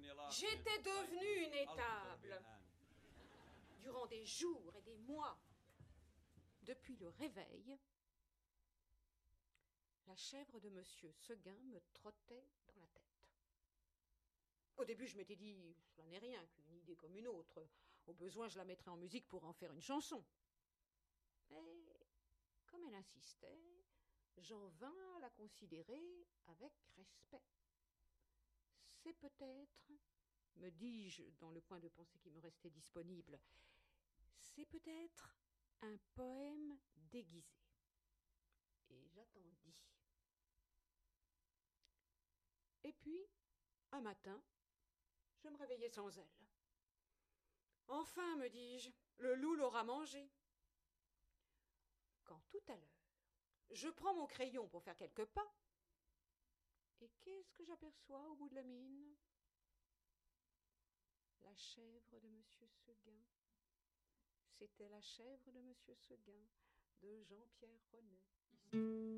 J'étais devenue une étable. Durant des jours et des mois. Depuis le réveil, la chèvre de Monsieur Seguin me trottait dans la tête. Au début, je m'étais dit, cela n'est rien qu'une idée comme une autre. Au besoin, je la mettrais en musique pour en faire une chanson. Mais, comme elle insistait, j'en vins à la considérer avec respect. C'est peut-être, me dis-je dans le coin de pensée qui me restait disponible, c'est peut-être un poème déguisé. Et j'attendis. Et puis, un matin, je me réveillai sans elle. Enfin, me dis-je, le loup l'aura mangée. Quand tout à l'heure, je prends mon crayon pour faire quelques pas, et qu'est-ce que j'aperçois au bout de la mine? La chèvre de Monsieur Seguin. C'était la chèvre de Monsieur Seguin, de Jean-Pierre Renet.